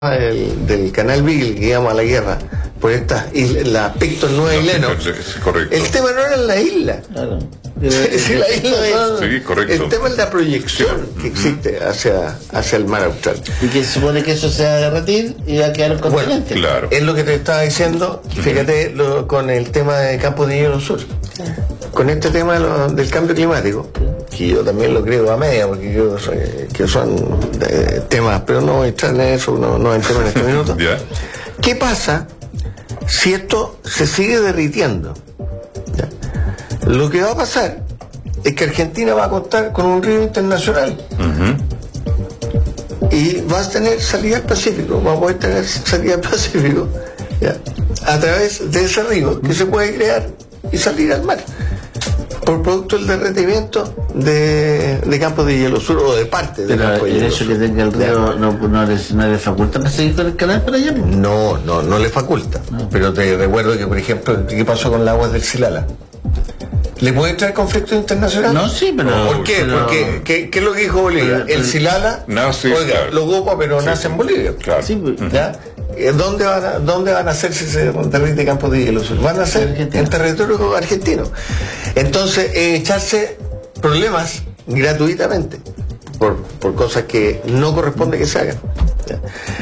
del canal Beagle que íbamos a la guerra por estas la Picton Nueva Isla, correcto. El tema no era la isla. Claro. Sí, la isla sí, correcto. El tema es la proyección que existe hacia el mar austral. Y que se supone que eso se va a derretir y va a quedar un continente. Bueno, claro. Es lo que te estaba diciendo, fíjate con el tema de Campos de Hielo Sur. Con este tema del cambio climático, que yo también lo creo a media, porque yo que son temas, pero no voy a entrar en eso, no entro en este minuto. Yeah. ¿Qué pasa si esto se sigue derritiendo? ¿Ya? Lo que va a pasar es que Argentina va a contar con un río internacional y va a tener salida al Pacífico, va a poder tener salida al Pacífico, ¿ya? A través de ese río que se puede crear y salir al mar por producto del derretimiento de Campos de Hielo Sur o de parte de Campos de Hielo Sur. Pero el hecho que tenga el río no le faculta para seguir con el canal para allá. No le faculta. No. Pero te recuerdo que, por ejemplo, ¿qué pasó con las aguas del Silala? ¿Le puede traer conflicto internacional? No, sí, pero... ¿Por qué? Pero, porque, ¿qué es lo que dijo Bolivia? El Silala nace, oiga, claro. lo ocupa, pero nace en Bolivia. Claro. Sí, ¿ya? ¿Dónde van a hacer si se derrite Campos de Hielo Sur? Van a ser en territorio argentino. Entonces, echarse problemas gratuitamente por cosas que no corresponde que se hagan. ¿Ya?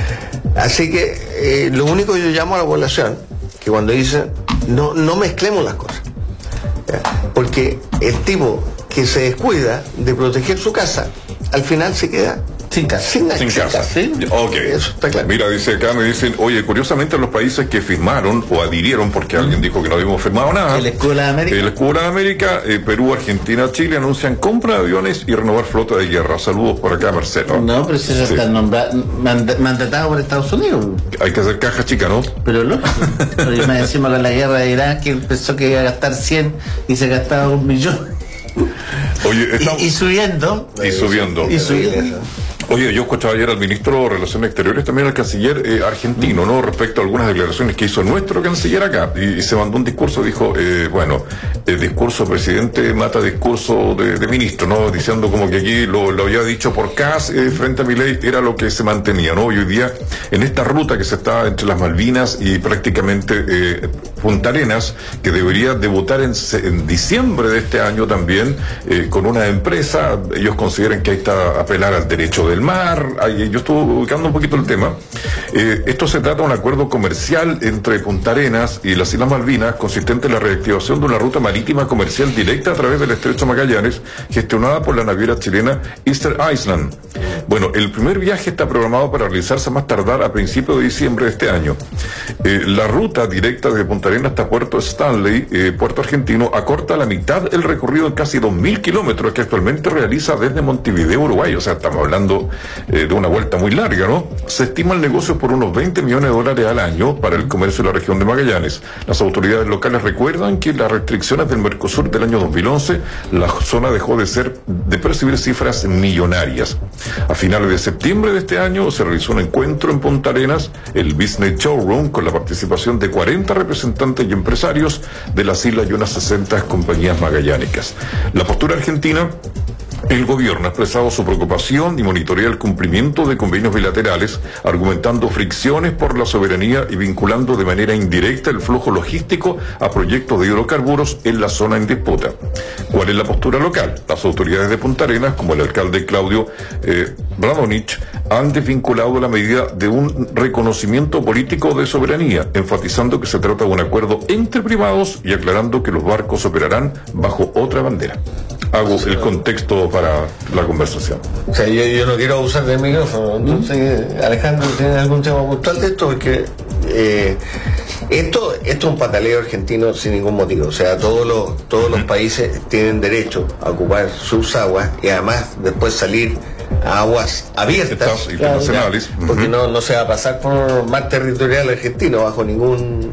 Así que lo único que yo llamo a la población, que cuando dicen no mezclemos las cosas. ¿Ya? Porque el tipo que se descuida de proteger su casa, al final se queda sin casa. ¿Sí? Ok. Eso está claro. Mira, dice acá, me dicen, oye, curiosamente los países que firmaron o adhirieron, porque alguien dijo que no habíamos firmado nada. El Escudo de América. El Escudo de América, Perú, Argentina, Chile anuncian compra de aviones y renovar flota de guerra. Saludos por acá, Marcelo. No, pero si eso está mandatado por Estados Unidos. Hay que hacer caja chica, ¿no? Pero no. Pero yo me decimos con la guerra de Irak que pensó que iba a gastar 100 y se gastaba 1 millón. Oye, y subiendo. Y subiendo. Oye, yo escuchaba ayer al ministro de Relaciones Exteriores, también al canciller argentino, ¿no? Respecto a algunas declaraciones que hizo nuestro canciller acá. Y se mandó un discurso, dijo, el discurso presidente mata discurso de ministro, ¿no? Diciendo como que aquí lo había dicho por Kass frente a Milei, era lo que se mantenía, ¿no? Y hoy día, en esta ruta que se está entre las Malvinas y prácticamente Punta Arenas, que debería debutar en diciembre de este año también, con una empresa, ellos consideran que ahí está apelar al derecho del mar. Yo estuve ubicando un poquito el tema. Esto se trata de un acuerdo comercial entre Punta Arenas y las Islas Malvinas, consistente en la reactivación de una ruta marítima comercial directa a través del Estrecho Magallanes, gestionada por la naviera chilena Easter Island. Bueno, el primer viaje está programado para realizarse a más tardar a principios de diciembre de este año. La ruta directa desde Punta Arenas hasta Puerto Stanley, puerto argentino, acorta la mitad el recorrido en casi 2.000 kilómetros que actualmente realiza desde Montevideo, Uruguay. O sea, estamos hablando de una vuelta muy larga, ¿no? Se estima el negocio por unos $20 millones al año para el comercio de la región de Magallanes. Las autoridades locales recuerdan que las restricciones del Mercosur del año 2011, la zona dejó de percibir cifras millonarias. A finales de septiembre de este año se realizó un encuentro en Punta Arenas, el Business Showroom, con la participación de 40 representantes y empresarios de las islas y unas 60 compañías magallánicas. La postura argentina: el gobierno ha expresado su preocupación y monitorea el cumplimiento de convenios bilaterales, argumentando fricciones por la soberanía y vinculando de manera indirecta el flujo logístico a proyectos de hidrocarburos en la zona en disputa. ¿Cuál es la postura local? Las autoridades de Punta Arenas, como el alcalde Claudio Radonich, han desvinculado la medida de un reconocimiento político de soberanía, enfatizando que se trata de un acuerdo entre privados y aclarando que los barcos operarán bajo otra bandera. Hago el contexto para la conversación. O sea, yo no quiero abusar del micrófono. Entonces, Alejandro, ¿tiene algún tema puntual de esto? Porque esto es un pataleo argentino sin ningún motivo. O sea, todos los países tienen derecho a ocupar sus aguas y además después salir a aguas abiertas internacionales, porque no se va a pasar por mar territorial argentino bajo ningún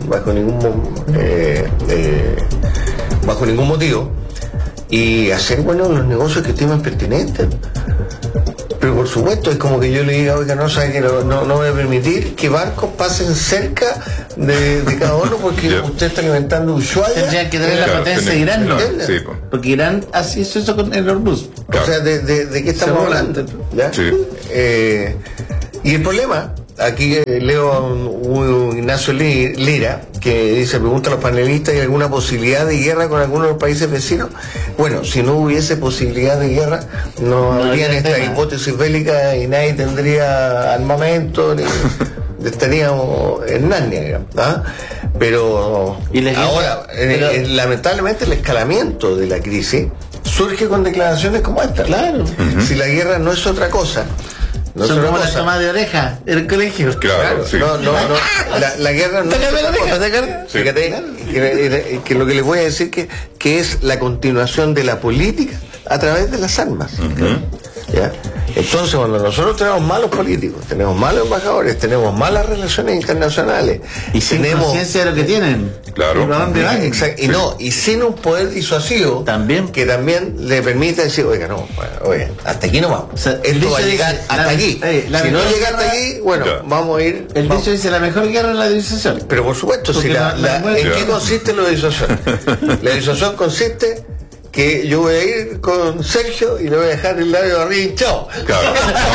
motivo, y hacer los negocios que estimen pertinentes. Pero por supuesto es como que yo le diga, oiga, no sabe que no voy a permitir que barcos pasen cerca de cada uno porque usted está alimentando Ushuaia. Tendría que tener la potencia de Irán, ¿no? Sí, porque Irán así hizo eso con el Hormuz. O sea, ¿de qué estamos hablando? ¿Ya? Sí. Y el problema aquí leo a un Ignacio Lira que dice, pregunta a los panelistas, ¿hay alguna posibilidad de guerra con algunos de los países vecinos? Bueno, si no hubiese posibilidad de guerra, no habría esta hipótesis bélica y nadie tendría armamento, ni estaríamos en Narnia, digamos, ¿ah? Pero ahora, lamentablemente, el escalamiento de la crisis surge con declaraciones como esta. Claro. Si la guerra no es otra cosa, son como las tomadas de oreja en el colegio. Claro, sí. La guerra no es otra cosa. Fíjate, que lo que les voy a decir que es la continuación de la política a través de las armas. ¿Ya? Entonces, cuando nosotros tenemos malos políticos, tenemos malos embajadores, tenemos malas relaciones internacionales y sin conciencia de lo que tienen, claro, y sin un poder disuasivo también, que también le permita decir, oiga, no, bueno, hasta aquí no vamos, o sea, esto va a llegar hasta aquí, si no llega hasta aquí, bueno, vamos a ir. El dicho dice, la mejor guerra es la disuasión. Pero por supuesto, si ¿en qué consiste la disuasión? La disuasión consiste que yo voy a ir con Sergio y le voy a dejar el labio arriba hinchado. Claro.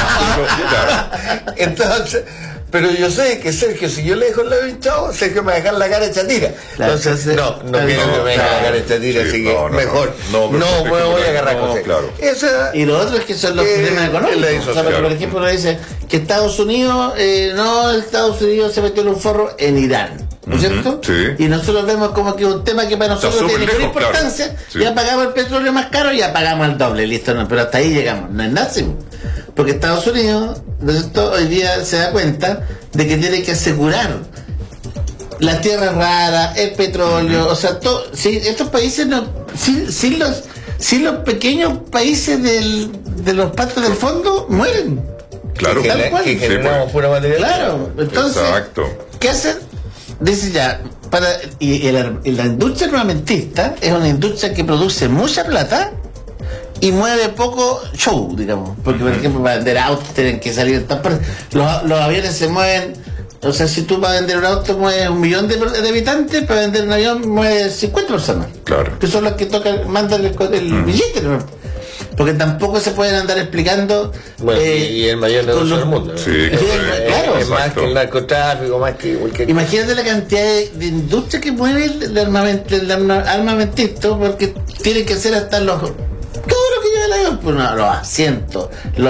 Entonces, pero yo sé que Sergio, si yo le dejo el labio hinchado, Sergio me va a dejar la cara hecha tira. Entonces, no quiero que me deje la cara hecha tira, así que mejor. No me voy a agarrar con Sergio. Claro. Y lo otro es que son los problemas económicos. O sea, por ejemplo, uno dice que Estados Unidos se metió en un forro en Irán. ¿No es cierto? Sí. Y nosotros vemos como que un tema que para nosotros tiene gran importancia, claro. Sí. Ya pagamos el petróleo más caro, ya pagamos el doble, listo, no, pero hasta ahí llegamos, no es nada, porque Estados Unidos, ¿no es cierto?, hoy día se da cuenta de que tiene que asegurar las tierras raras, el petróleo, o sea, estos países sin los pequeños países de los pactos del fondo mueren. Claro, que generamos pura materia. Claro, entonces, ¿qué hacen? Dice ya, la industria armamentista es una industria que produce mucha plata y mueve poco show, digamos. Porque, por ejemplo, para vender autos tienen que salir en todas partes. Los aviones se mueven, o sea, si tú para vender un auto mueves 1 millón de habitantes, para vender un avión mueves 50 personas. Claro. Que son los que mandan el billete, ¿no? Porque tampoco se pueden andar explicando. Bueno, y el mayor negocio del mundo, ¿no? Sí, claro. Es más que el narcotráfico, más que cualquier. Imagínate la cantidad de industria que mueve el armamentista, porque tiene que ser hasta todo lo que lleva el avión, pues, los asientos,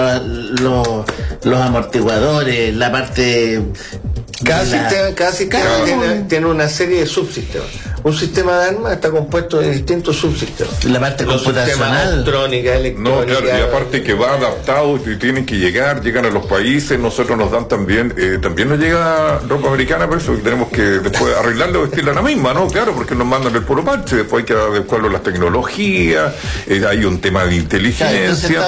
los amortiguadores, la parte. Cada sistema tiene una serie de subsistemas. Un sistema de armas está compuesto de distintos subsistemas. La parte computacional, electrónica. No, claro, y aparte que va adaptado y tienen que llegan a los países. Nosotros nos dan también nos llega ropa americana, pero eso tenemos que después arreglarla o vestirla la misma, ¿no? Claro, porque nos mandan el puro parche, después hay que adecuarlo a las tecnologías, hay un tema de inteligencia.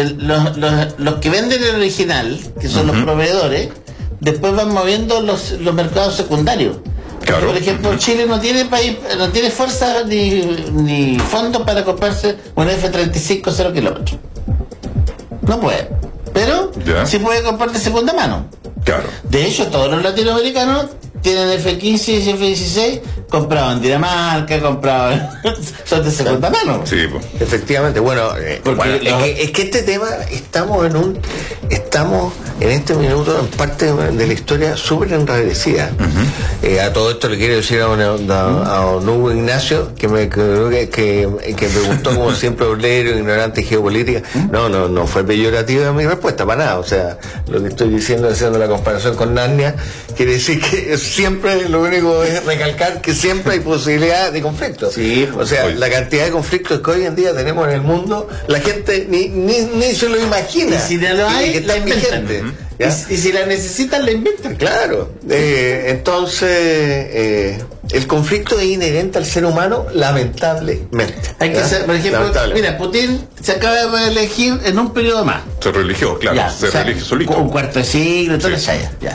Los que venden el original, que son los proveedores, después van moviendo los mercados secundarios. Claro. Por ejemplo, Chile no tiene fuerza ni fondos para comprarse un F-35 0 kilómetros. No puede. Pero sí puede comprar de segunda mano. Claro. De hecho, todos los latinoamericanos tienen F-15 y F-16 comprados en Dinamarca, son de segunda mano. Sí, pues. Efectivamente. Bueno, es que este tema estamos en este minuto en parte de la historia súper enrarecida. A todo esto le quiero decir a don Hugo Ignacio, que me preguntó como siempre obrero, ignorante y geopolítica. No fue peyorativa mi respuesta, para nada. O sea, lo que estoy diciendo, haciendo la comparación con Narnia, quiere decir que siempre lo único es recalcar que siempre hay posibilidad de conflicto. Sí, o sea, la cantidad de conflictos que hoy en día tenemos en el mundo, la gente ni se lo imagina. Y si no lo hay, la inventan. Y si la necesitan, la inventan. Claro. Entonces, el conflicto es inherente al ser humano, lamentablemente. Hay que ser, por ejemplo, mira, Putin se acaba de reelegir en un periodo más. Se reeligió, claro, reelige solito. Un cuarto de siglo, todo eso ya.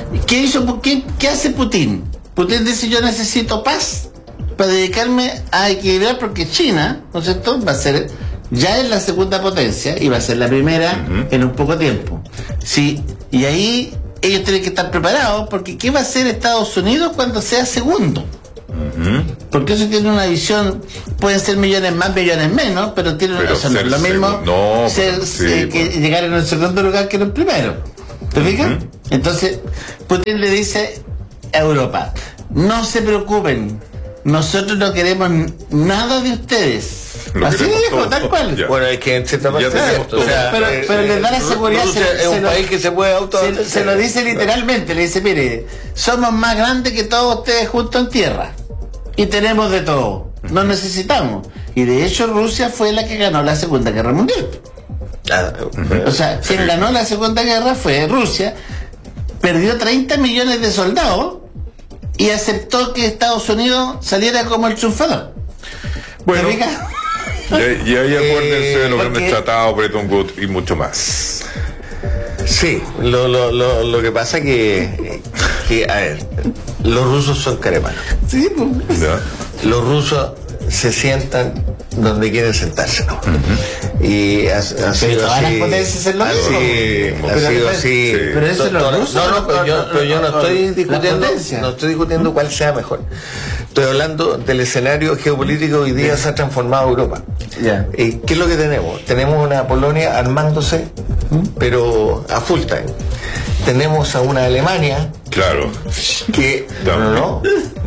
¿Qué hace Putin? Putin dice: yo necesito paz para dedicarme a equilibrar, porque China, ¿no es cierto?, va a ser, ya es la segunda potencia y va a ser la primera en un poco tiempo. Sí, y ahí ellos tienen que estar preparados, porque ¿qué va a hacer Estados Unidos cuando sea segundo? Porque eso tiene una visión, pueden ser millones más, millones menos, pero tiene no es lo mismo que llegar en el segundo lugar que en el primero. ¿Te fijas? Entonces, Putin le dice a Europa, no se preocupen, nosotros no queremos nada de ustedes. Así dijo, tal cual. Ya. Bueno, es que en cierta parte pero les da la seguridad. Es un país que se puede se lo dice literalmente, le dice, mire, somos más grandes que todos ustedes juntos en tierra. Y tenemos de todo. Nos necesitamos. Y de hecho Rusia fue la que ganó la Segunda Guerra Mundial. O sea, quien ganó la Segunda Guerra fue Rusia. Perdió 30 millones de soldados y aceptó que Estados Unidos saliera como el triunfador. Bueno, y ahí acuérdense de los grandes tratados, Bretton Woods y mucho más. Sí, lo que pasa que a ver, los rusos son caremanos. Sí, pues. Los rusos se sientan donde quieren sentarse, ¿no? Y ha sido todas así. Las potencias es lo mismo. Ha sido así. Pero eso es lo ruso. Pero yo no estoy discutiendo cuál sea mejor. Estoy hablando del escenario geopolítico hoy día se ha transformado Europa. ¿Qué es lo que tenemos? Tenemos una Polonia armándose, pero a full time. Tenemos a una Alemania. Claro. Que no,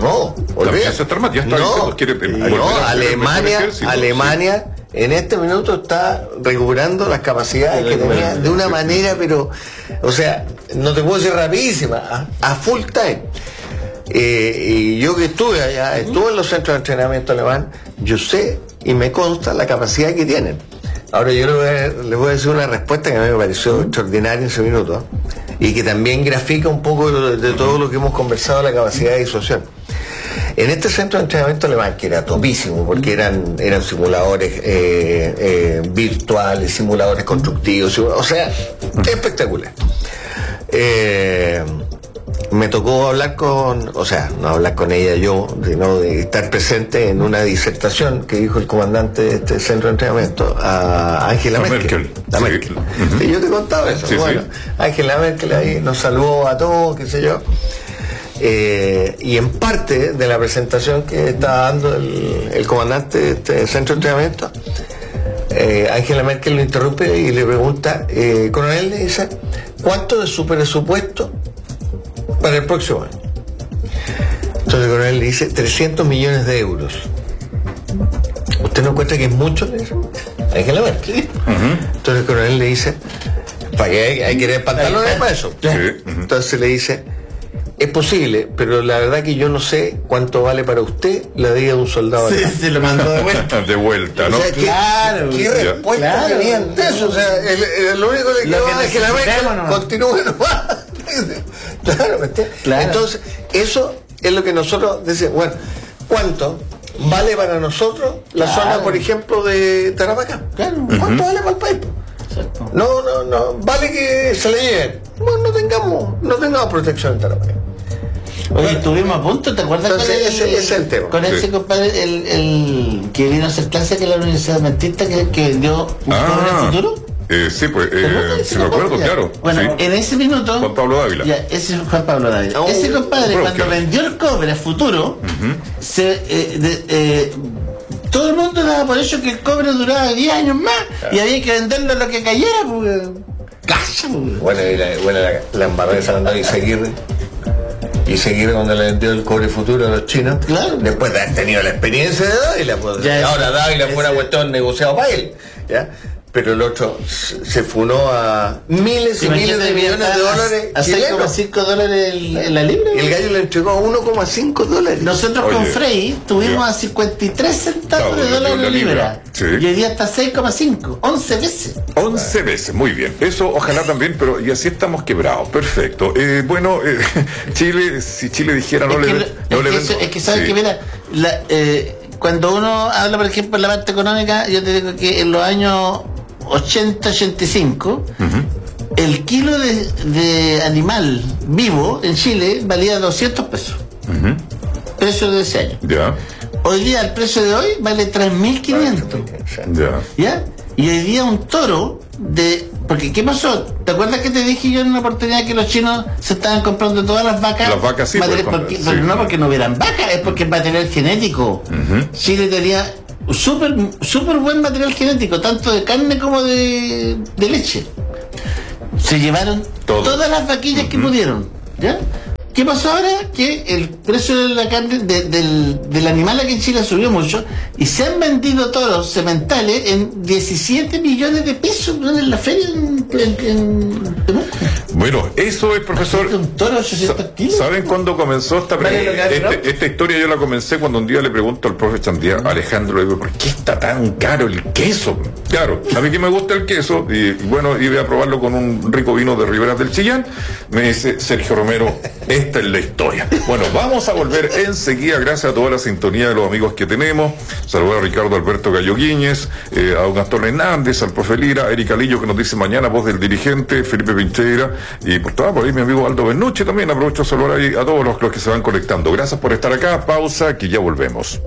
Alemania en este minuto está recuperando las capacidades que tenía de una manera, pero, o sea, no te puedo decir rapidísima, a full time. Y yo que estuve allá, estuve en los centros de entrenamiento alemán, yo sé y me consta la capacidad que tienen. Ahora yo les voy a decir una respuesta que a mí me pareció extraordinaria en ese minuto y que también grafica un poco de todo lo que hemos conversado, la capacidad de disuasión. En este centro de entrenamiento alemán, que era topísimo, porque eran simuladores virtuales, simuladores constructivos, o sea, espectacular. Me tocó hablar no hablar con ella yo, sino de estar presente en una disertación que dijo el comandante de este centro de entrenamiento a Angela Merkel. Y yo te contaba eso. Angela Merkel ahí nos saludó a todos, qué sé yo. Y en parte de la presentación que estaba dando el comandante de este centro de entrenamiento, Angela Merkel lo interrumpe y le pregunta, coronel, le dice, ¿cuánto de su presupuesto para el próximo año? Entonces el coronel le dice 300 millones de euros. ¿Usted no encuentra que es mucho? Le dice Angela Merkel. Entonces el coronel le dice, ¿para qué hay que tener pantalones para eso? Entonces le dice, es posible, pero la verdad que yo no sé cuánto vale para usted la vida de un soldado. Se lo mandó de vuelta. De vuelta, ¿no? O sea, ¿qué respuesta tenían de eso? O sea, lo único que le quedó a Angela Merkel continúe nomás. Claro. Entonces, eso es lo que nosotros decimos. Bueno, ¿cuánto vale para nosotros la zona, por ejemplo, de Tarapacá? ¿Cuánto vale para el país? No, vale que se le lleven. Bueno, no tengamos protección en Tarapacá. Oye, estuvimos a punto, ¿te acuerdas? Entonces, ese es el tema. Con ese compadre, el que vino a hacer clase, que es la Universidad Adventista, que dio un futuro. Sí, pues, si me acuerdo, claro. Bueno, sí. En ese minuto. Juan Pablo Dávila. Ese es Juan Pablo Dávila. Ese compadre, cuando vendió el cobre a futuro, todo el mundo daba por eso que el cobre duraba 10 años más y había que venderlo a lo que cayera, pues. Bueno, la embarrada de San Andrés y seguir cuando le vendió el cobre futuro a los chinos, después de haber tenido la experiencia de Dávila, pues, ahora Dávila fue una cuestión negociada para él, ¿ya? Pero el otro se funó a miles y miles de millones de dólares. A $6,5 en la libra. Y el gallo le entregó a $1,5. Nosotros con Frey tuvimos a 53 centavos de dólar la libra. Y hoy día está 6,5. 11 veces. 11 veces, muy bien. Eso ojalá también, pero y así estamos quebrados. Perfecto. Bueno, Chile, si Chile dijera es que sabes que mira, cuando uno habla, por ejemplo, en la parte económica, yo te digo que en los años 80-85, el kilo de animal vivo en Chile valía 200 pesos. Precio de ese año. Hoy día el precio de hoy vale 3.500. ¿Ya? Y hoy día un toro porque ¿qué pasó? ¿Te acuerdas que te dije yo en una oportunidad que los chinos se estaban comprando todas las vacas? Las vacas sí, pero no porque no hubieran vacas, es porque es material genético. Chile tenía súper buen material genético, tanto de carne como de leche. Se llevaron todas las vaquillas que pudieron, ¿ya? ¿Qué pasó ahora? Que el precio de la carne del animal aquí en Chile subió mucho y se han vendido toros sementales en 17 millones de pesos en la feria en Bueno, eso es, profesor. Un toro 800 kilos. ¿Saben cuándo comenzó esta historia? Yo la comencé cuando un día le pregunto al profe Chandía, Alejandro, le digo, ¿por qué está tan caro el queso? Claro, a mí que me gusta el queso, y bueno, iba a probarlo con un rico vino de Riberas del Chillán. Me dice Sergio Romero, esta es la historia. Bueno, vamos a volver enseguida, gracias a toda la sintonía de los amigos que tenemos. Saludar a Ricardo Alberto Gallo Guíñez, a don Gastón Hernández, al profe Lira, a Erika Lillo, que nos dice mañana, voz del dirigente, Felipe Pincheira, y por ahí mi amigo Aldo Bernucci también. Aprovecho a saludar ahí a todos los que se van conectando. Gracias por estar acá. Pausa, que ya volvemos.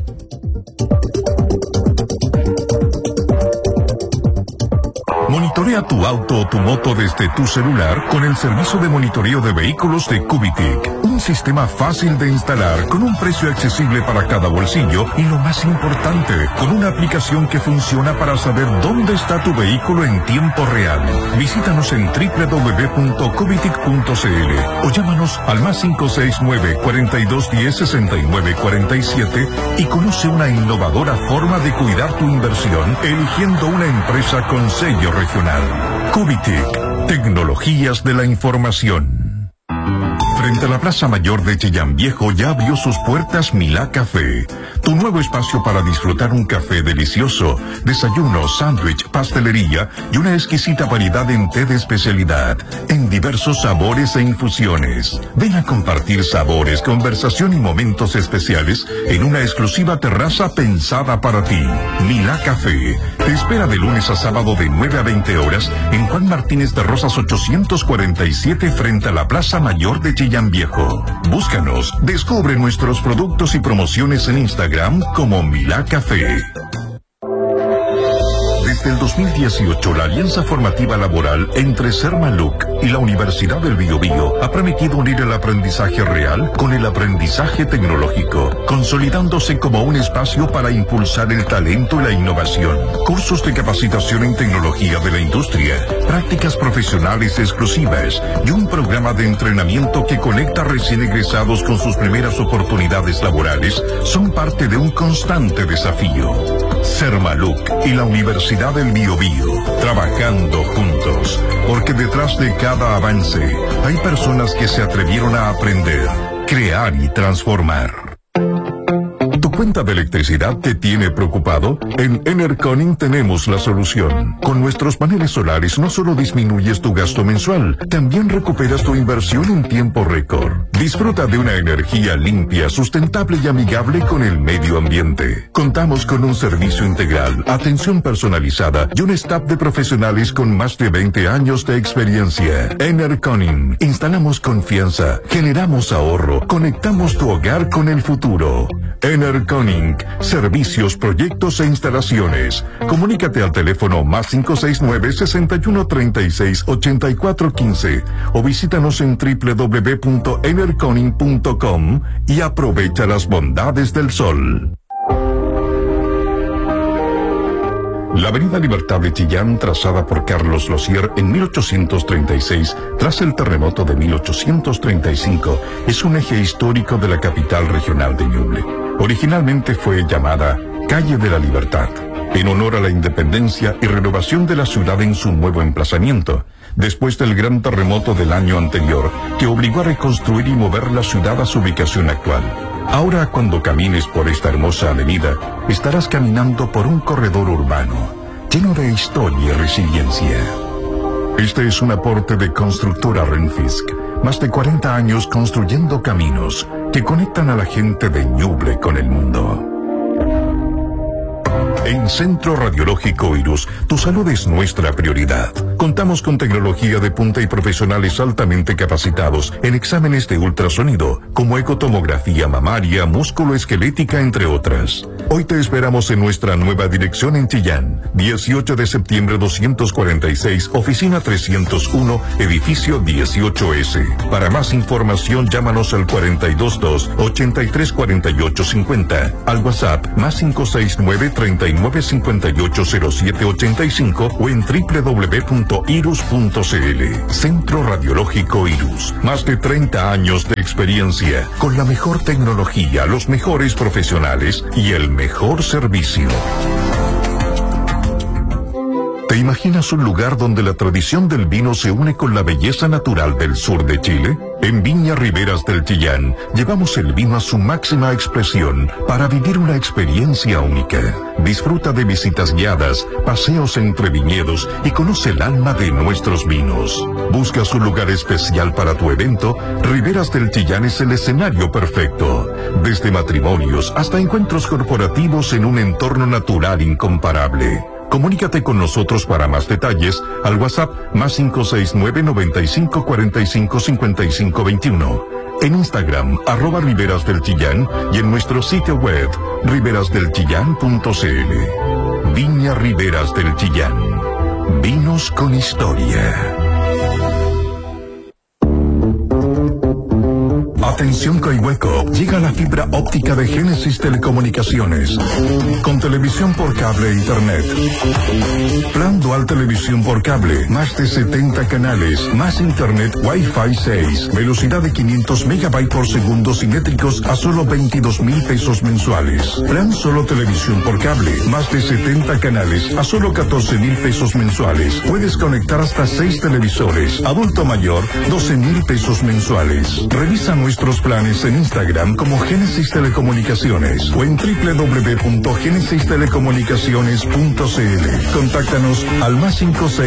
Monitorea tu auto o tu moto desde tu celular con el servicio de monitoreo de vehículos de Cubitic. Un sistema fácil de instalar con un precio accesible para cada bolsillo y lo más importante, con una aplicación que funciona para saber dónde está tu vehículo en tiempo real. Visítanos en www.cubitic.cl o llámanos al +569 4210 6947 y conoce una innovadora forma de cuidar tu inversión eligiendo una empresa con sello regional. Cubitic, tecnologías de la información. Frente a la Plaza Mayor de Chillán Viejo ya abrió sus puertas Milá Café, tu nuevo espacio para disfrutar un café delicioso, desayuno, sándwich, pastelería y una exquisita variedad en té de especialidad, en diversos sabores e infusiones. Ven a compartir sabores, conversación y momentos especiales en una exclusiva terraza pensada para ti. Milá Café te espera de lunes a sábado de 9 a 20 horas en Juan Martínez de Rosas 847 frente a la Plaza Mayor de Chillán Viejo. Búscanos, descubre nuestros productos y promociones en Instagram como Milá Café. Desde el 2018, la alianza formativa laboral entre Sermaluc y la Universidad del Biobío ha permitido unir el aprendizaje real con el aprendizaje tecnológico, consolidándose como un espacio para impulsar el talento y la innovación. Cursos de capacitación en tecnología de la industria, prácticas profesionales exclusivas y un programa de entrenamiento que conecta a recién egresados con sus primeras oportunidades laborales son parte de un constante desafío. Sermaluc y la Universidad del Biobío, trabajando juntos, porque detrás de cada avance hay personas que se atrevieron a aprender, crear y transformar. ¿Tu cuenta de electricidad te tiene preocupado? En Enerconing tenemos la solución. Con nuestros paneles solares no solo disminuyes tu gasto mensual, también recuperas tu inversión en tiempo récord. Disfruta de una energía limpia, sustentable y amigable con el medio ambiente. Contamos con un servicio integral, atención personalizada y un staff de profesionales con más de 20 años de experiencia. Enerconing. Instalamos confianza, generamos ahorro, conectamos tu hogar con el futuro. Enerconing, servicios, proyectos e instalaciones. Comunícate al teléfono +569 6136 8415 o visítanos en www.enerconing.com y aprovecha las bondades del sol. La avenida Libertad de Chillán, trazada por Carlos Losier en 1836, tras el terremoto de 1835, es un eje histórico de la capital regional de Ñuble. Originalmente fue llamada Calle de la Libertad, en honor a la independencia y renovación de la ciudad en su nuevo emplazamiento, después del gran terremoto del año anterior, que obligó a reconstruir y mover la ciudad a su ubicación actual. Ahora, cuando camines por esta hermosa avenida, estarás caminando por un corredor urbano, lleno de historia y resiliencia. Este es un aporte de Constructora Renfisk, más de 40 años construyendo caminos que conectan a la gente de Ñuble con el mundo. En Centro Radiológico Irus, tu salud es nuestra prioridad. Contamos con tecnología de punta y profesionales altamente capacitados en exámenes de ultrasonido, como ecotomografía mamaria, músculo-esquelética, entre otras. Hoy te esperamos en nuestra nueva dirección en Chillán, 18 de septiembre 246, oficina 301, edificio 18S. Para más información, llámanos al 422-834850, al WhatsApp más 569-3958-0785 o en www.irus.cl. Centro Radiológico Irus, más de 30 años de experiencia, con la mejor tecnología, los mejores profesionales y el mejor servicio. ¿Te imaginas un lugar donde la tradición del vino se une con la belleza natural del sur de Chile? En Viña Riberas del Chillán, llevamos el vino a su máxima expresión para vivir una experiencia única. Disfruta de visitas guiadas, paseos entre viñedos y conoce el alma de nuestros vinos. ¿Buscas un lugar especial para tu evento? Riberas del Chillán es el escenario perfecto. Desde matrimonios hasta encuentros corporativos en un entorno natural incomparable. Comunícate con nosotros para más detalles al WhatsApp más 569-9545-5521. En Instagram, @Riberas del Chillán y en nuestro sitio web, riberasdelchillán.cl. Viña Riberas del Chillán. Vinos con historia. Atención Coihueco, llega la fibra óptica de Génesis Telecomunicaciones, con televisión por cable e internet. Plan dual televisión por cable, más de 70 canales, más internet Wi-Fi 6, velocidad de 500 megabytes por segundo simétricos a solo 22,000 pesos mensuales. Plan solo televisión por cable, más de 70 canales a solo 14,000 pesos mensuales. Puedes conectar hasta 6 televisores, adulto mayor, 12,000 pesos mensuales. Revisa nuestros planes en Instagram como Génesis Telecomunicaciones o en www.genesistelecomunicaciones.cl. Contáctanos al más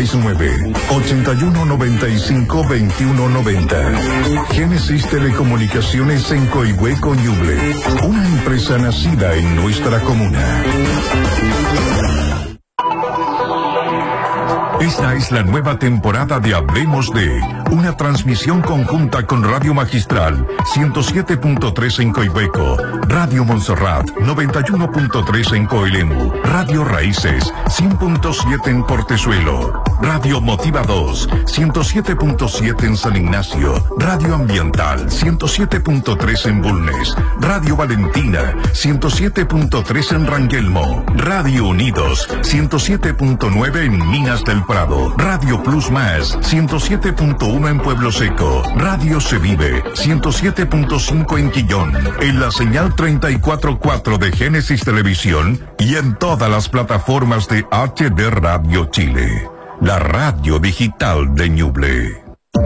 569-8195-2190. Génesis Telecomunicaciones en Coihueco, Ñuble. Una empresa nacida en nuestra comuna. Esta es la nueva temporada de Hablemos de, una transmisión conjunta con Radio Magistral 107.3 en Coihueco, Radio Montserrat 91.3 en Coelemu, Radio Raíces 100.7 en Portezuelo, Radio Motiva 2 107.7 en San Ignacio, Radio Ambiental 107.3 en Bulnes, Radio Valentina 107.3 en Rangelmo, Radio Unidos 107.9 en Minas del Prado, Radio Plus Más 107.1 en Pueblo Seco, Radio Se Vive 107.5 en Quillón, en la señal 34.4 de Génesis Televisión y en todas las plataformas de HD Radio Chile, la radio digital de Ñuble.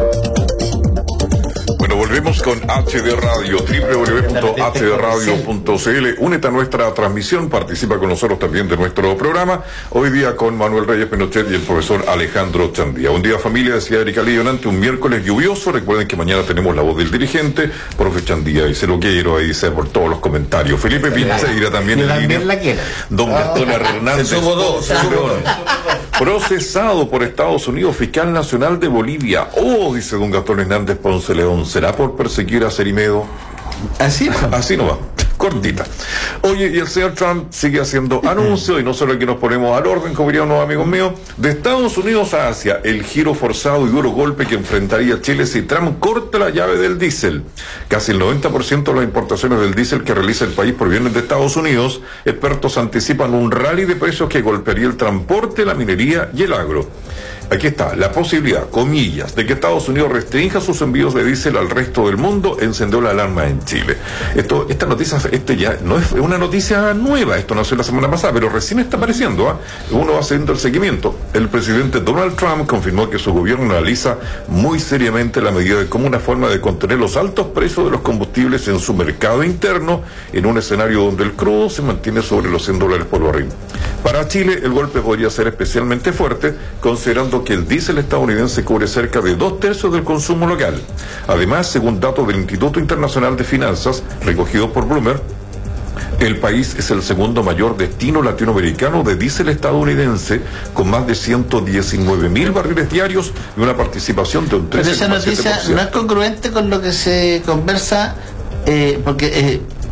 Bueno, volvemos con HD Radio, www.hdradio.cl. Únete a nuestra transmisión, participa con nosotros también de nuestro programa. Hoy día con Manuel Reyes Pinochet y el profesor Alejandro Chandía. Un día familia, decía Erika Leonante, un miércoles lluvioso. Recuerden que mañana tenemos la voz del dirigente, profe Chandía, y se lo quiero, ahí dice por todos los comentarios. Felipe Pincheira también en línea. Don Gastón Hernández. Se sumó dos. Procesado por Estados Unidos, fiscal nacional de Bolivia. Oh, dice don Gastón Hernández Ponce León, ¿será por perseguir a Cerimedo? Así no va. Cortita. Oye, y el señor Trump sigue haciendo anuncios, y no solo aquí nos ponemos al orden, como dirían unos amigos míos, de Estados Unidos a Asia, el giro forzado y duro golpe que enfrentaría Chile si Trump corta la llave del diésel. Casi el 90% de las importaciones del diésel que realiza el país provienen de Estados Unidos. Expertos anticipan un rally de precios que golpearía el transporte, la minería y el agro. Aquí está, la posibilidad, comillas, de que Estados Unidos restrinja sus envíos de diésel al resto del mundo, encendió la alarma en Chile. Esta noticia, ya no es una noticia nueva, esto nació la semana pasada, pero recién está apareciendo, ¿eh? Uno va haciendo el seguimiento. El presidente Donald Trump confirmó que su gobierno analiza muy seriamente la medida como una forma de contener los altos precios de los combustibles en su mercado interno, en un escenario donde el crudo se mantiene sobre los $100 por barril. Para Chile, el golpe podría ser especialmente fuerte, considerando que el diésel estadounidense cubre cerca de 2/3 del consumo local. Además, según datos del Instituto Internacional de Finanzas, recogidos por Bloomberg, el país es el segundo mayor destino latinoamericano de diésel estadounidense, con más de 119,000 barriles diarios y una participación de un 13%. Pero esa noticia no es congruente con lo que se conversa, porque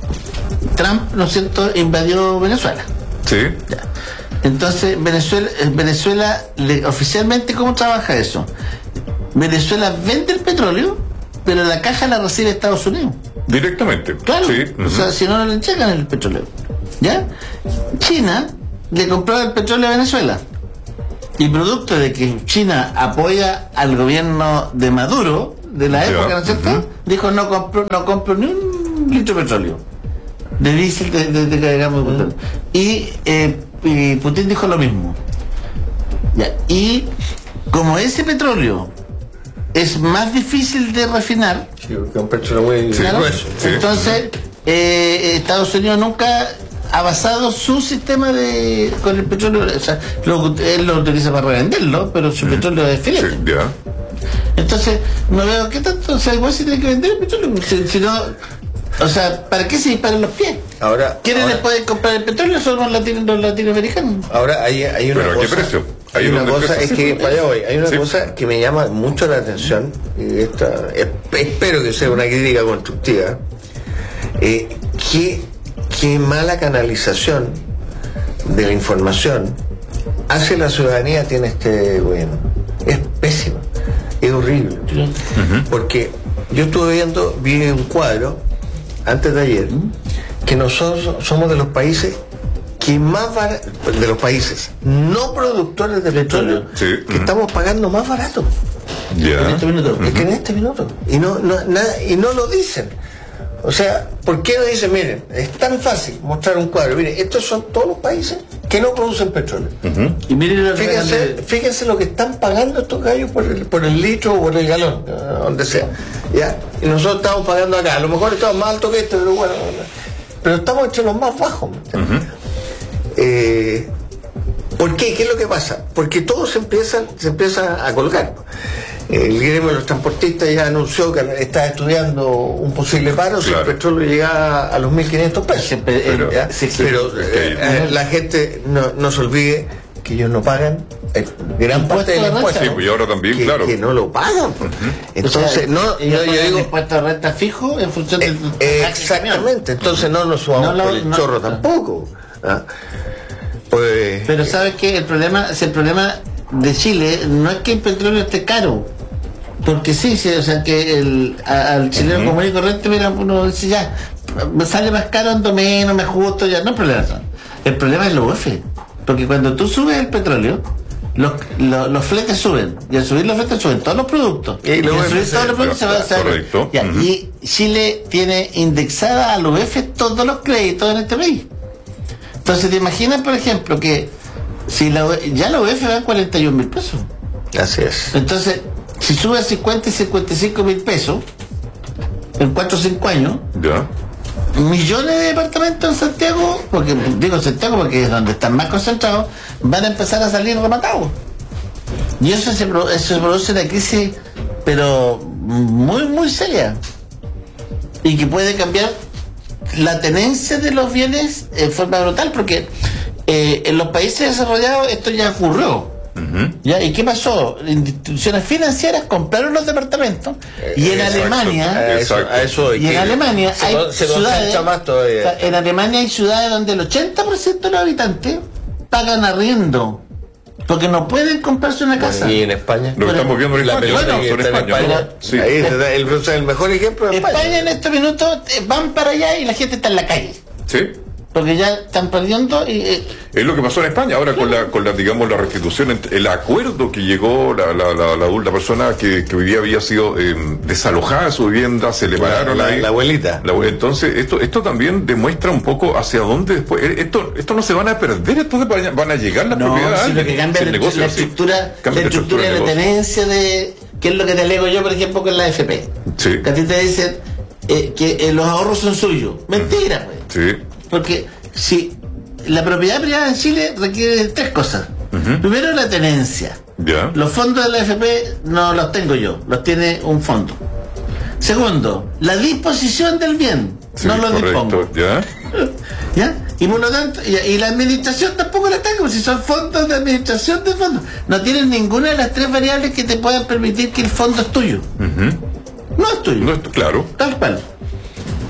Trump, ¿no es cierto?, invadió Venezuela. Sí. Ya. Entonces, Venezuela oficialmente, ¿cómo trabaja eso? Venezuela vende el petróleo, pero la caja la recibe Estados Unidos. Directamente. Claro. Sí. O sea, si no le entregan el petróleo. ¿Ya? China le compró el petróleo a Venezuela. Y producto de que China apoya al gobierno de Maduro, de la época, ¿no es cierto? Dijo, no compro ni un litro de petróleo. De diésel, de cargamos de petróleo. Y Putin dijo lo mismo. Ya. Y como ese petróleo es más difícil de refinar, Sí, porque es un petróleo muy grueso. Sí. entonces Estados Unidos nunca ha basado su sistema con el petróleo, o sea, él lo utiliza para revenderlo, pero su petróleo es Sí, filete. ya. Entonces, no veo qué tanto, o sea, igual se tiene que vender el petróleo, si no, o sea, ¿para qué se disparan los pies? ¿Quiénes les pueden comprar el petróleo? Son los latinoamericanos. Ahora hay una ¿Pero a cosa. qué precio? Hay una cosa, es que para allá voy, hay una Sí. cosa que me llama mucho la atención, y espero que sea una crítica constructiva. Qué mala canalización de la información hacia la ciudadanía tiene este gobierno. Es pésimo, es horrible. Porque yo vi un cuadro antes de ayer, que nosotros somos de los países que más de los países no productores de petróleo, Sí. que estamos pagando más barato. Ya. En este minuto. Es que en este minuto. Y no lo dicen. O sea, ¿por qué no dicen, miren, es tan fácil mostrar un cuadro? Miren, estos son todos los países que no producen petróleo. Y miren lo Fíjense lo que están pagando estos gallos por el litro o por el galón, donde sea. ¿Ya? Y nosotros estamos pagando acá. A lo mejor estamos más altos que esto, pero bueno. Pero estamos entre los más bajos. ¿Por qué? ¿Qué es lo que pasa? Porque todos se empiezan a colgar. El gremio de los transportistas ya anunció que está estudiando un posible paro si el petróleo llega a los 1.500 pesos. Pero la gente no se olvide que ellos no pagan gran parte del impuesto. Sí, y ahora también, claro. Que no lo pagan. Entonces, yo digo, impuesto de renta fijo en función del exactamente. Entonces no nos subamos por el chorro tampoco. Pues, pero ¿sabes qué? El problema de Chile no es que el petróleo esté caro, porque sí, o sea, que al chileno común y corriente, mira, uno dice, ya, me sale más caro, ando menos, me ajusto, ya, no hay problema. El problema es los UF, porque cuando tú subes el petróleo, los fletes suben, y al subir los fletes suben todos los productos, y al subir todos los productos se va a hacer. Y Chile tiene indexada al UF todos los créditos en este país. Entonces, ¿te imaginas, por ejemplo, que si ya la UF va a 41.000 pesos? Así es. Entonces, si sube a 50 y 55.000 pesos en 4 o 5 años, ya. millones de departamentos en Santiago, porque digo Santiago porque es donde están más concentrados, van a empezar a salir rematados. Y eso se produce una crisis, pero muy, muy seria. Y que puede cambiar la tenencia de los bienes en forma brutal, porque en los países desarrollados esto ya ocurrió. ¿Ya? ¿Y qué pasó? Instituciones financieras compraron los departamentos y en Alemania hay ciudades, en Alemania hay ciudades donde el 80% de los habitantes pagan arriendo porque no pueden comprarse una casa. Y en España lo estamos viendo en España. Sí. Ahí está el mejor ejemplo de España en estos minutos van para allá y la gente está en la calle. Sí. Porque ya están perdiendo y es lo que pasó en España ahora con la digamos la restitución, el acuerdo que llegó la persona que hoy día había sido desalojada de su vivienda, se le pararon la abuelita. Entonces esto también demuestra un poco hacia dónde después esto no se van a perder, entonces van a llegar las propiedades. Si lo que cambia la estructura de la tenencia de que es lo que te leo yo, por ejemplo, con la AFP. Sí. Que a ti te dicen que los ahorros son suyos. Mentira, pues. Sí. Porque si la propiedad privada en Chile requiere de 3 cosas. Primero, la tenencia. Ya. Los fondos de la AFP no los tengo yo, los tiene un fondo. Segundo, la disposición del bien. Sí, no lo correcto. dispongo. ¿Ya? Y por lo tanto, y la administración tampoco la tengo, si son fondos de administración de fondos. No tienen ninguna de las 3 variables que te puedan permitir que el fondo es tuyo. No es tuyo. No es, claro. Tal cual.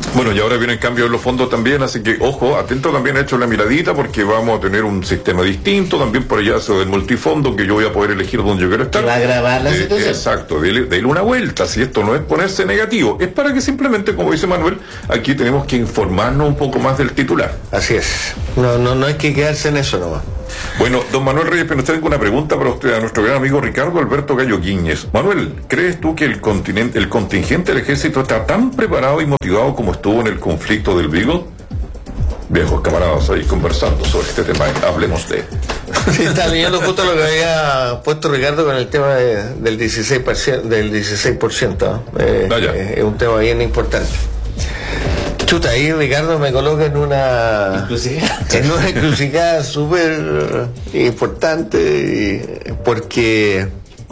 Bueno, y ahora viene el cambio de los fondos también, así que, ojo, atento también, he hecho la miradita, porque vamos a tener un sistema distinto, también por allá eso del multifondo, que yo voy a poder elegir dónde yo quiero estar. Va a grabar la situación. Exacto, dele una vuelta, si esto no es ponerse negativo, es para que simplemente, como dice Manuel, aquí tenemos que informarnos un poco más del titular. Así es, no hay que quedarse en eso nomás. Bueno, don Manuel Reyes, pero tengo una pregunta para usted, a nuestro gran amigo Ricardo Alberto Gallo Guíñez. Manuel, ¿crees tú que el contingente del ejército está tan preparado y motivado como estuvo en el conflicto del Beagle? Viejos camaradas ahí conversando sobre este tema, hablemos de... Sí, está leyendo justo lo que había puesto Ricardo con el tema del 16%, del 16%. Es un tema bien importante. Chuta, ahí Ricardo me coloca en una encrucijada súper importante, porque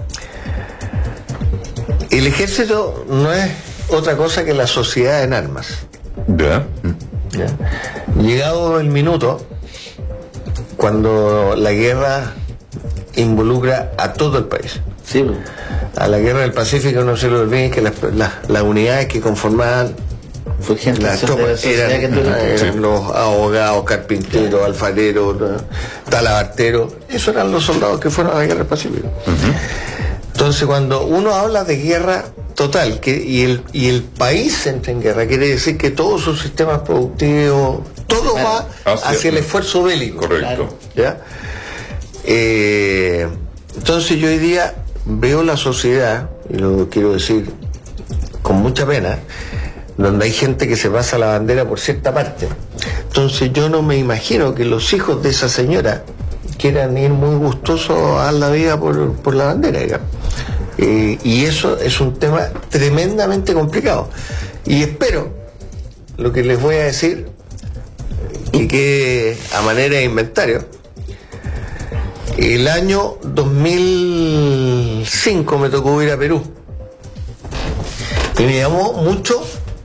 el ejército no es otra cosa que la sociedad en armas. ¿Ya? Llegado el minuto, cuando la guerra involucra a todo el país. Sí. A la guerra del Pacífico no se le olvide que las unidades que conformaban fue gente las tropas eran los abogados, carpinteros, alfareros, talabarteros. Esos eran los soldados que fueron a la guerra del Pacífico. Entonces, cuando uno habla de guerra total y el país entra en guerra, quiere decir que todos sus sistemas productivos, todo va hacia el esfuerzo bélico. Correcto. ¿Ya? Entonces yo hoy día veo la sociedad, y lo quiero decir con mucha pena, donde hay gente que se pasa la bandera por cierta parte. Entonces yo no me imagino que los hijos de esa señora quieran ir muy gustosos a dar la vida por la bandera, digamos. Y eso es un tema tremendamente complicado. Y espero, lo que les voy a decir, que a manera de inventario, el año 2005 me tocó ir a Perú. Y me llamó mucho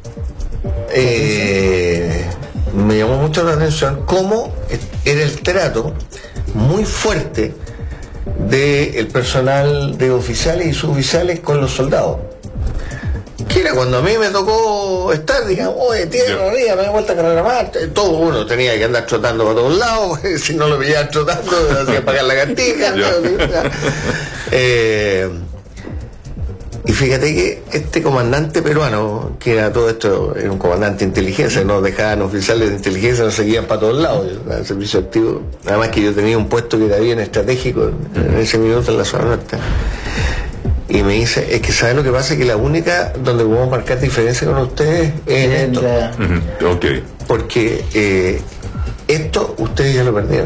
la atención cómo era el trato muy fuerte del personal de oficiales y suboficiales con los soldados. Que era cuando a mí me tocó estar, digamos, oye, tierra arriba, me da vuelta a carrera más, todo uno tenía que andar trotando para todos lados, si no lo veías trotando, hacía pagar la cantina. Y fíjate que este comandante peruano, que era todo esto, era un comandante de inteligencia, nos dejaban oficiales de inteligencia, nos seguían para todos lados, el servicio activo. Además que yo tenía un puesto que era bien estratégico en ese minuto en la zona norte. Y me dice, es que ¿sabes lo que pasa? Que la única donde podemos marcar diferencia con ustedes es en esto. Okay. Porque esto ustedes ya lo perdieron.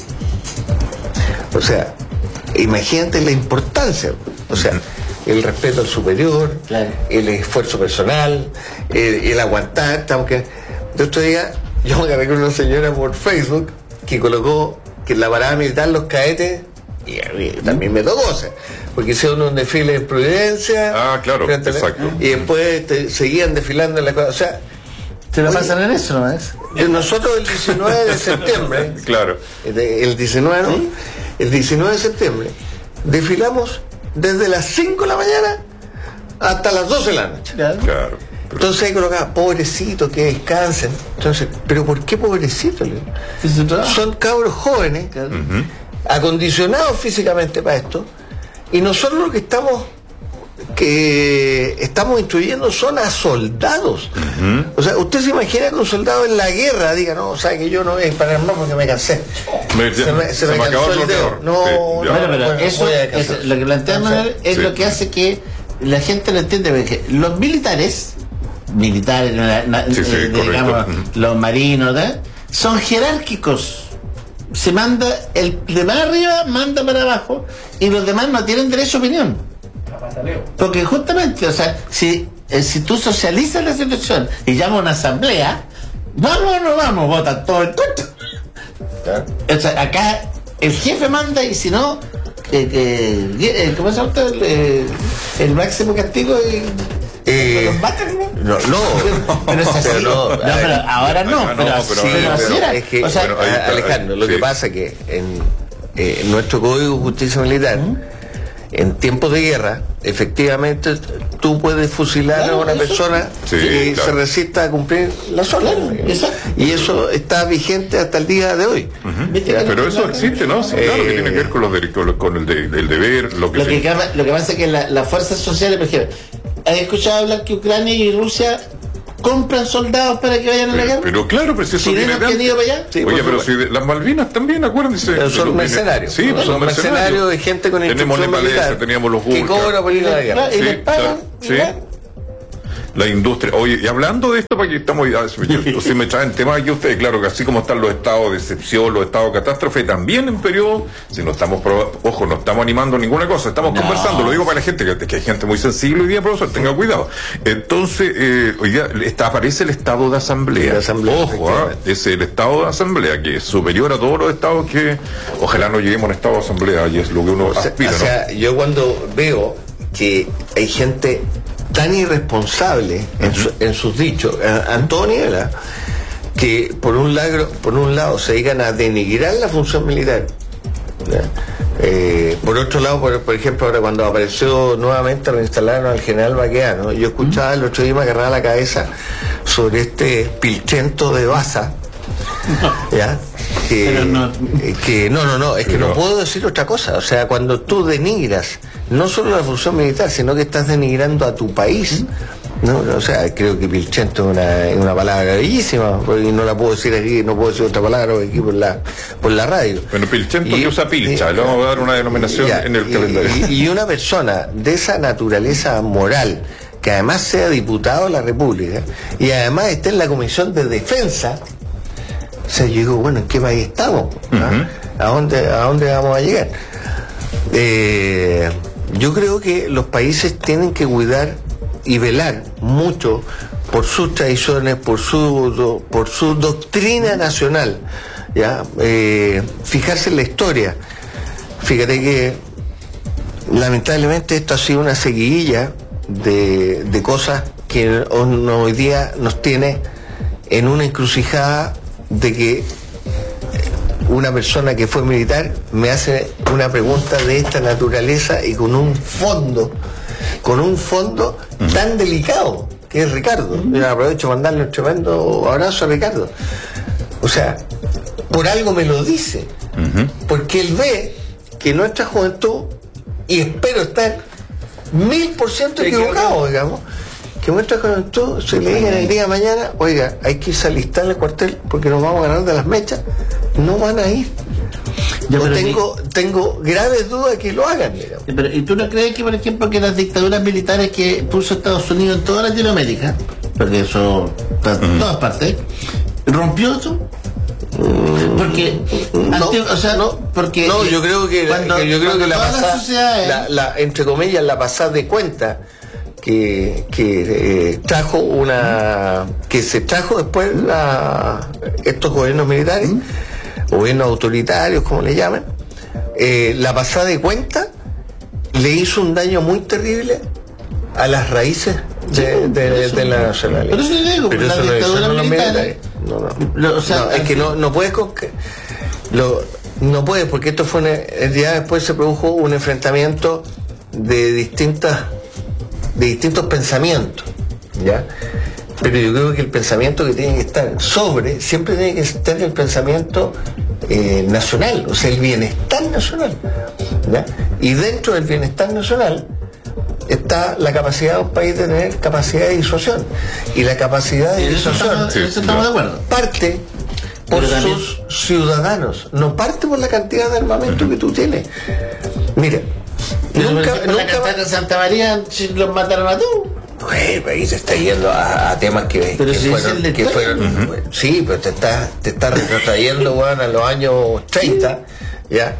O sea, imagínate la importancia. O sea, el respeto al superior, claro, el esfuerzo personal, el aguantar. Aunque el otro día yo me agarré con una señora por Facebook que colocó que en la parada militar los cadetes, y a mí también me tocó, o sea, porque hicieron un desfile de Providencia. Claro, exacto. Y después seguían desfilando en la cosa. O sea, ¿te lo pasan en eso, no es? Nosotros el 19 de septiembre, claro, el 19, ¿no? ¿Sí? El 19 de septiembre desfilamos desde las 5 de la mañana hasta las 12 de la noche. Claro. Entonces ahí colocaba, pobrecitos, que descansen. Entonces, ¿pero por qué pobrecitos? Son cabros jóvenes, acondicionados físicamente para esto, y nosotros lo que estamos instruyendo son a soldados. O sea, usted se imagina que un soldado en la guerra diga, no, o sea, que yo no voy a disparar más porque me cansé. Se me cansó el dedo. Pero eso lo que plantea Manuel es lo que hace que la gente lo entiende, porque los militares, digamos, los marinos, son jerárquicos. Se manda, el de más arriba manda para abajo, y los demás no tienen derecho a opinión. Porque justamente, o sea, si tú socializas la situación y llamas a una asamblea, vamos o no vamos, votan todo el tuto. O sea, acá el jefe manda, y si no, ¿cómo se llama? El máximo castigo los matan, ¿no? Pero es así. Pero ahora no, pero así era. Es que, o sea, Alejandro, lo que pasa es que en nuestro Código de Justicia Militar en tiempos de guerra, efectivamente, tú puedes fusilar a una persona que se resista a cumplir las órdenes. Y eso está vigente hasta el día de hoy. Pero eso existe, ¿no? Sí, claro, que tiene que ver con los derechos, con el deber, lo que pasa es que las fuerzas sociales, por ejemplo, ¿has escuchado hablar que Ucrania y Rusia compran soldados para que vayan a la guerra? Pero claro, pero si eso ¿Chilenos que han ido para allá? Sí, oye, pero si las Malvinas también, acuérdense. Pero son mercenarios. Sí, son mercenarios de gente con instrucción militar. Teníamos los que cobra por ir a la guerra. Y les pagan. La industria. Oye, y hablando de esto, para que estamos si me traen temas aquí ustedes, claro que así como están los estados de excepción, los estados de catástrofe, también en periodo, si no estamos, ojo, no estamos animando ninguna cosa, estamos conversando, lo digo para la gente, que hay gente muy sensible hoy día, profesor, tenga cuidado. Entonces, hoy día aparece el estado de asamblea. Ojo, es el estado de asamblea, que es superior a todos los estados que, ojalá no lleguemos a un estado de asamblea, y es lo que uno aspira, o sea, ¿no? Yo cuando veo que hay gente tan irresponsable en sus dichos, a todo nivel, que por un lado se dedican a denigrar la función militar, por otro lado, por ejemplo, ahora cuando apareció nuevamente reinstalaron al general Baqueano, yo escuchaba el otro día, me agarraba la cabeza sobre este pilchento de Baza, ¿ya? No puedo decir otra cosa. O sea, cuando tú denigras no solo la función militar, sino que estás denigrando a tu país, ¿no? O sea, creo que pilchento es una palabra bellísima, porque no la puedo decir aquí, no puedo decir otra palabra aquí por la radio. Bueno, pilchento que usa pilcha, le vamos a dar una denominación en el calendario. Y una persona de esa naturaleza moral, que además sea diputado de la República, y además esté en la Comisión de Defensa. O sea, yo digo, bueno, ¿en qué país estamos? ¿A dónde vamos a llegar? Yo creo que los países tienen que cuidar y velar mucho por sus tradiciones, por su doctrina nacional, ¿ya? Fijarse en la historia. Fíjate que lamentablemente esto ha sido una seguidilla de cosas que hoy día nos tiene en una encrucijada de que una persona que fue militar me hace una pregunta de esta naturaleza y con un fondo tan delicado, que es Ricardo. Yo aprovecho para mandarle un tremendo abrazo a Ricardo. O sea, por algo me lo dice, porque él ve que nuestra juventud, y espero estar 1000% equivocado, digamos, que nuestra juventud se le diga en el día de mañana, oiga, hay que irse a alistar en el cuartel porque nos vamos a ganar de las mechas, no van a ir. Tengo graves dudas que lo hagan, digamos. ¿Y tú no crees que, por ejemplo, que las dictaduras militares que puso Estados Unidos en toda Latinoamérica, porque eso está en todas partes, rompió eso? Porque yo creo que la pasada, entre comillas, la pasada de cuenta que se trajo después estos gobiernos militares, gobiernos autoritarios, como le llaman, la pasada de cuenta le hizo un daño muy terrible a las raíces de la nacionalidad. Pero eso le digo, pero eso no los militares. Es que no puedes no puedes, porque esto fue el día después se produjo un enfrentamiento de distintos pensamientos, ¿ya? Pero yo creo que el pensamiento que tiene que estar siempre tiene que estar el pensamiento nacional, o sea, el bienestar nacional, ¿ya? Y dentro del bienestar nacional está la capacidad de un país de tener capacidad de disuasión, y la capacidad de disuasión estamos de acuerdo, parte por sus ciudadanos, no parte por la cantidad de armamento que tú tienes. Mira, nunca en Santa María los mataron a todos. El país se está yendo a temas que fueron sí, pero te está retrotrayendo, bueno, a los años 30, ¿ya?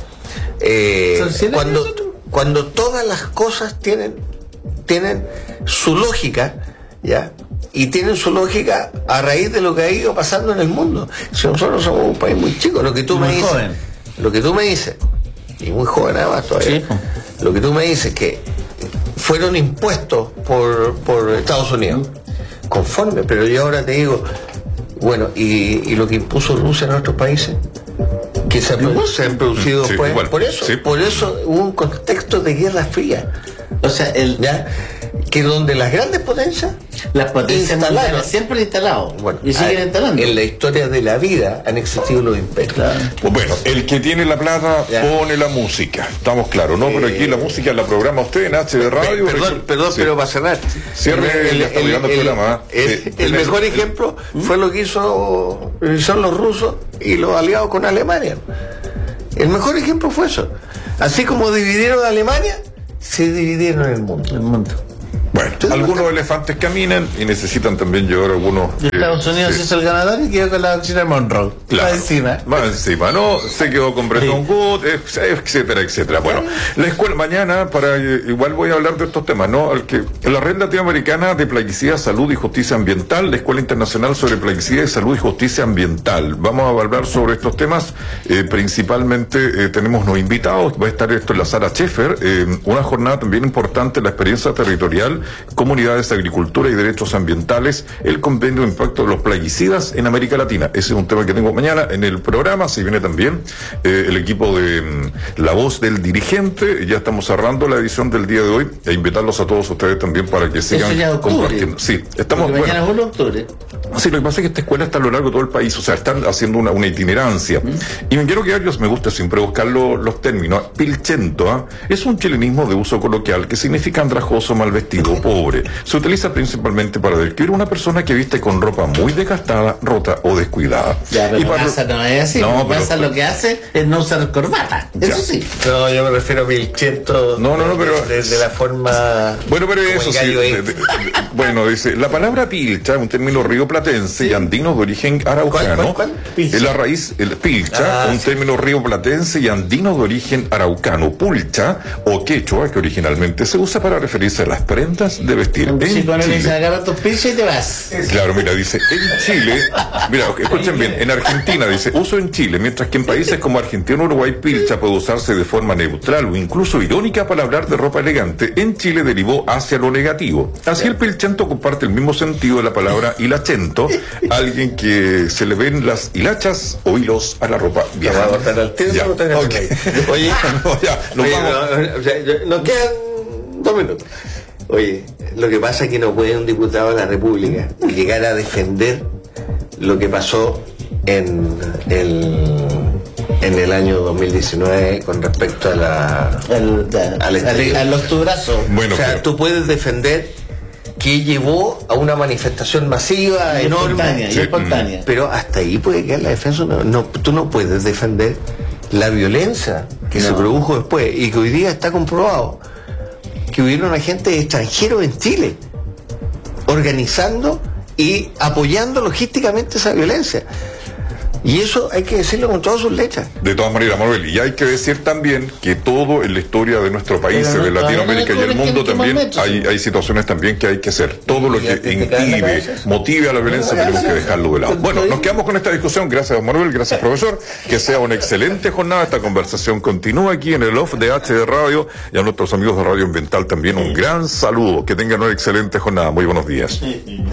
Cuando todas las cosas tienen su lógica, ¿ya? Y tienen su lógica a raíz de lo que ha ido pasando en el mundo. Si nosotros somos un país muy chico, lo que tú me dices, y muy joven además todavía, sí. Lo que tú me dices que fueron impuestos por Estados Unidos, conforme, pero yo ahora te digo, bueno, y lo que impuso Rusia en otros países, que se han producido Sí, pues, igual. por eso hubo un contexto de Guerra Fría. O sea, ¿Ya? Que donde las grandes potencias las potencias instalaron, mundiales siempre han instalado. bueno, Y siguen instalando. en la historia de la vida han existido los imperios. Pues bueno, el que tiene la plata Ya. pone la música. Estamos claros, ¿no? Pero aquí la música la programa usted en HD Radio. Perdón, Sí. pero para cerrar. Cierre, ya está llegando el programa. El mejor ejemplo fue lo que hicieron los rusos y los aliados con Alemania. El mejor ejemplo fue eso. Así como dividieron a Alemania, se dividieron el mundo. Bueno, algunos elefantes caminan y necesitan también llevar algunos. Y Estados Unidos sí. hizo el ganador y quedó con la doctrina Monroe. Claro. Más encima. Encima, ¿no? Se quedó con Bretton Woods, etcétera, etcétera. Bueno, la escuela mañana, igual voy a hablar de estos temas, ¿no? La Red Latinoamericana de Plaguicida, Salud y Justicia Ambiental, la Escuela Internacional sobre Plaguicida y Salud y Justicia Ambiental. Vamos a hablar sobre estos temas. Principalmente tenemos unos invitados, va a estar esto en la Sara Schaeffer, una jornada también importante, la experiencia territorial, comunidades de agricultura y derechos ambientales, el compendio de impacto de los plaguicidas en América Latina. Ese es un tema que tengo mañana en el programa. Se viene también el equipo de La Voz del Dirigente. Ya estamos cerrando la edición del día de hoy e invitarlos a todos ustedes también para que sigan Eso ya compartiendo. Sí, estamos mañana es 1 de octubre. Sí, lo que pasa es que esta escuela está a lo largo de todo el país, o sea, están haciendo una itinerancia. Y me quiero quedar, me gusta siempre buscar los términos. Pilchento es un chilenismo de uso coloquial que significa andrajoso, mal vestido, pobre. Se utiliza principalmente para describir a una persona que viste con ropa muy desgastada, rota o descuidada. Ya, pero para Massa no es así. No, Massa lo que hace es no usar corbata. Ya. Eso sí. No, yo me refiero a Pilchento. No, pero de la forma. Bueno, pero como eso el sí. gallo ahí. Bueno, dice, la palabra pilcha es un término rioplatense y andino de origen araucano. ¿Cuál? Es la raíz, el pilcha, un término rioplatense y andino de origen araucano. Pulcha o quechua, que originalmente se usa para referirse a las prendas de vestir en Si cuando le dicen Chile. agarra tus pinches y te vas. Claro, mira, dice, en Chile, mira, escuchen bien, en Argentina dice, uso en Chile, mientras que en países como Argentina o Uruguay, pilcha puede usarse de forma neutral o incluso irónica para hablar de ropa elegante, en Chile derivó hacia lo negativo. Así el pilchento comparte el mismo sentido de la palabra hilachento, alguien que se le ven las hilachas o hilos a la ropa vieja. Vamos a cortar al tiro, Ya, vamos a cortar al ok. tiro. Oye, No, ya, nos oye, vamos. nos quedan 2 minutos. Oye, lo que pasa es que no puede un diputado de la República llegar a defender lo que pasó en el año 2019 con respecto a Al octubrazo. Bueno, o sea, pero- tú puedes defender que llevó a una manifestación masiva, enorme, Y espontánea. pero hasta ahí puede quedar la defensa. Tú no puedes defender la violencia que se produjo después y que hoy día está comprobado que hubieron agentes extranjeros en Chile organizando y apoyando logísticamente esa violencia. Y eso hay que decirlo con todas sus letras. De todas maneras, Manuel, y hay que decir también que todo en la historia de nuestro país, Pero de no, Latinoamérica y todavía el no mundo descubrimos también, metros. hay situaciones también que hay que hacer. Todo lo Y que ya te cae en la inhibe, cabeza. motive a la violencia, tenemos que dejarlo de lado. Bueno, nos quedamos con esta discusión. Gracias, Manuel, gracias, profesor. Que sea una excelente jornada. Esta conversación continúa aquí en el off de HD Radio y a nuestros amigos de Radio Ambiental también un gran saludo. Que tengan una excelente jornada. Muy buenos días.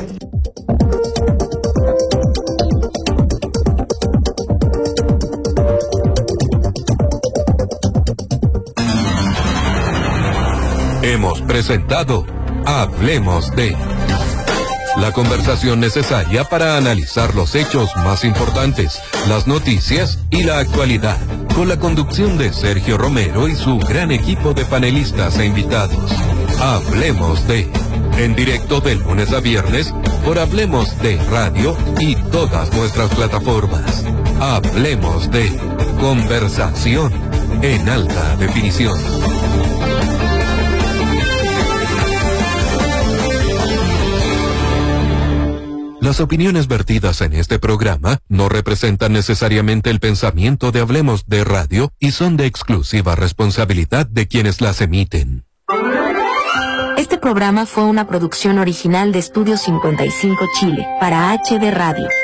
Hemos presentado Hablemos de la conversación necesaria para analizar los hechos más importantes, las noticias y la actualidad, con la conducción de Sergio Romero y su gran equipo de panelistas e invitados. Hablemos de, en directo de lunes a viernes por Hablemos de Radio y todas nuestras plataformas. Hablemos de conversación en alta definición. Las opiniones vertidas en este programa no representan necesariamente el pensamiento de Hablemos de Radio y son de exclusiva responsabilidad de quienes las emiten. Este programa fue una producción original de Estudio 55 Chile para HD Radio.